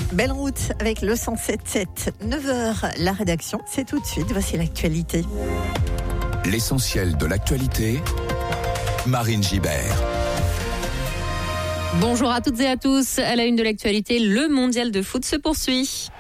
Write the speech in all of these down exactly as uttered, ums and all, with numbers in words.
Belle route avec le cent sept sept. neuf heures, la rédaction, c'est tout de suite. Voici l'actualité. L'essentiel de l'actualité, Marine Gibert. Bonjour à toutes et à tous. À la une de l'actualité, le mondial de foot se poursuit.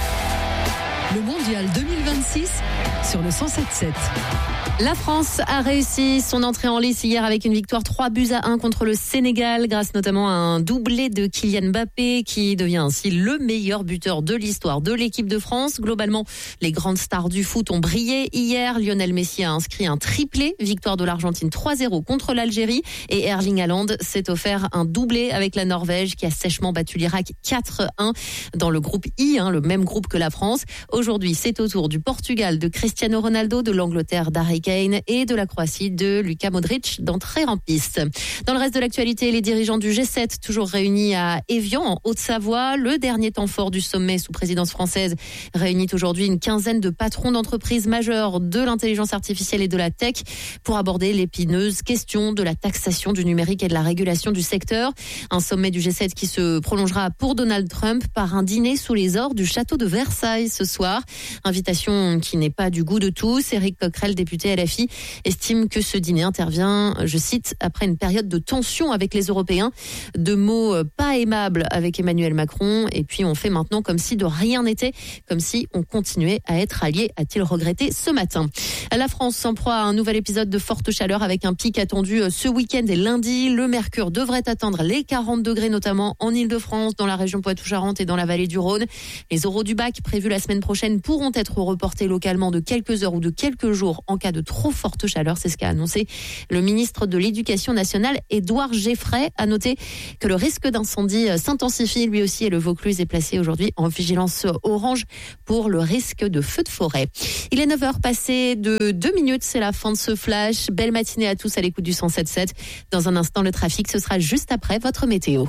Le mondial deux mille vingt-six sur le cent sept sept. La France a réussi son entrée en lice hier avec une victoire trois buts à un contre le Sénégal, grâce notamment à un doublé de Kylian Mbappé qui devient ainsi le meilleur buteur de l'histoire de l'équipe de France. Globalement, les grandes stars du foot ont brillé hier. Lionel Messi a inscrit un triplé, victoire de l'Argentine trois zéro contre l'Algérie, et Erling Haaland s'est offert un doublé avec la Norvège qui a sèchement battu l'Irak quatre un dans le groupe I, hein, le même groupe que la France. Aujourd'hui, c'est au tour du Portugal de Cristiano Ronaldo, de l'Angleterre d'Harry Kane et de la Croatie de Luka Modric d'entrer en piste. Dans le reste de l'actualité, les dirigeants du G sept, toujours réunis à Évian, en Haute-Savoie, le dernier temps fort du sommet sous présidence française, réunit aujourd'hui une quinzaine de patrons d'entreprises majeures de l'intelligence artificielle et de la tech pour aborder l'épineuse question de la taxation du numérique et de la régulation du secteur. Un sommet du G sept qui se prolongera pour Donald Trump par un dîner sous les ors du château de Versailles ce soir. Invitation qui n'est pas du goût de tous. Éric Coquerel, député L F I, estime que ce dîner intervient, je cite, après une période de tension avec les Européens. De mots pas aimables avec Emmanuel Macron. Et puis on fait maintenant comme si de rien n'était, comme si on continuait à être alliés, a-t-il regretté ce matin. La France s'en proie à un nouvel épisode de forte chaleur avec un pic attendu ce week-end et lundi. Le mercure devrait atteindre les quarante degrés, notamment en Ile-de-France, dans la région Poitou-Charentes et dans la vallée du Rhône. Les oraux du bac prévus la semaine prochaine pourront être reportés localement de quelques heures ou de quelques jours en cas de trop forte chaleur. C'est ce qu'a annoncé le ministre de l'Éducation nationale, Édouard Geffray. À noter que le risque d'incendie s'intensifie lui aussi et le Vaucluse est placé aujourd'hui en vigilance orange pour le risque de feu de forêt. Il est neuf heures passées de deux minutes, c'est la fin de ce flash. Belle matinée à tous à l'écoute du cent sept sept. Dans un instant, le trafic, ce sera juste après votre météo.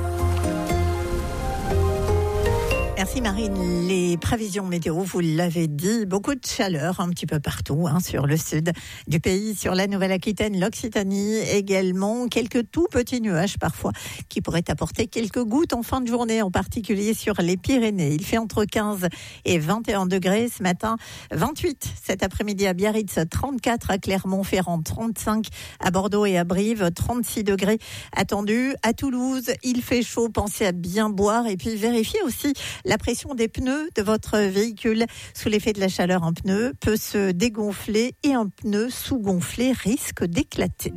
Merci Marine. Les prévisions météo, vous l'avez dit, beaucoup de chaleur un petit peu partout, hein, sur le sud du pays, sur la Nouvelle-Aquitaine, l'Occitanie également. Quelques tout petits nuages parfois qui pourraient apporter quelques gouttes en fin de journée, en particulier sur les Pyrénées. Il fait entre quinze et vingt et un degrés ce matin, vingt-huit cet après-midi à Biarritz, trente-quatre à Clermont-Ferrand, trente-cinq à Bordeaux et à Brive, trente-six degrés attendus. À Toulouse, il fait chaud, pensez à bien boire et puis vérifiez aussi la pression des pneus de votre véhicule. Sous l'effet de la chaleur, un pneu peut se dégonfler et un pneu sous-gonflé risque d'éclater.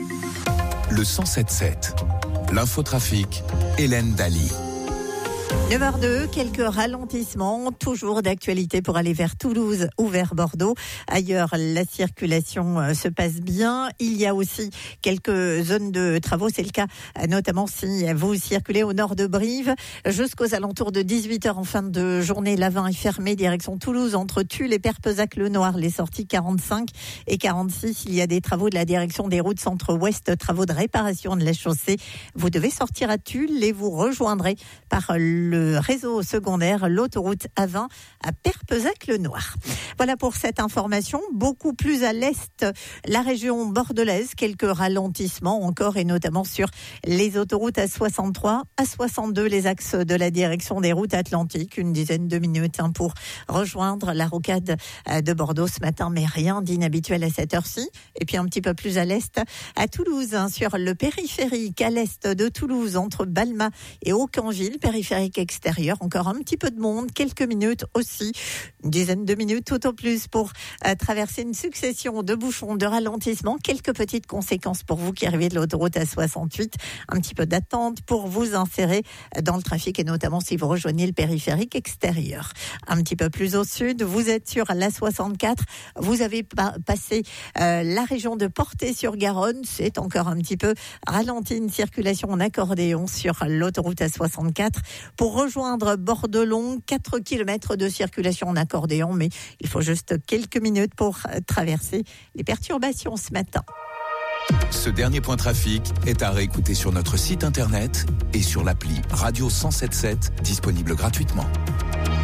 Le cent sept sept, l'infotrafic, Hélène Daly. neuf heures deux, quelques ralentissements, toujours d'actualité pour aller vers Toulouse ou vers Bordeaux. Ailleurs, la circulation se passe bien. Il y a aussi quelques zones de travaux. C'est le cas notamment si vous circulez au nord de Brive. Jusqu'aux alentours de dix-huit heures en fin de journée, l'A vingt est fermé direction Toulouse entre Tulle et Perpezac-le-Noir. Les sorties quarante-cinq et quarante-six. Il y a des travaux de la direction des routes centre-ouest, travaux de réparation de la chaussée. Vous devez sortir à Tulle et vous rejoindrez par le Le réseau secondaire, l'autoroute A vingt à Perpezac-le-Noir. Voilà pour cette information. Beaucoup plus à l'est, la région bordelaise, quelques ralentissements encore et notamment sur les autoroutes A soixante-trois, A soixante-deux, les axes de la direction des routes atlantiques. Une dizaine de minutes hein, pour rejoindre la rocade de Bordeaux ce matin, mais rien d'inhabituel à cette heure-ci. Et puis un petit peu plus à l'est, à Toulouse, hein, sur le périphérique, à l'est de Toulouse, entre Balma et Aucanville, périphérique extérieur, encore un petit peu de monde, quelques minutes aussi, une dizaine de minutes tout au plus pour euh, traverser une succession de bouchons, de ralentissements, quelques petites conséquences pour vous qui arrivez de l'autoroute A soixante-huit, un petit peu d'attente pour vous insérer dans le trafic et notamment si vous rejoignez le périphérique extérieur. Un petit peu plus au sud, vous êtes sur l'A soixante-quatre, vous avez pa- passé euh, la région de Portet-sur-Garonne, c'est encore un petit peu ralenti, une circulation en accordéon sur l'autoroute A soixante-quatre. Pour rejoindre Bordelon, quatre kilomètres de circulation en accordéon, mais il faut juste quelques minutes pour traverser les perturbations ce matin. Ce dernier point trafic est à réécouter sur notre site internet et sur l'appli Radio cent sept sept, disponible gratuitement.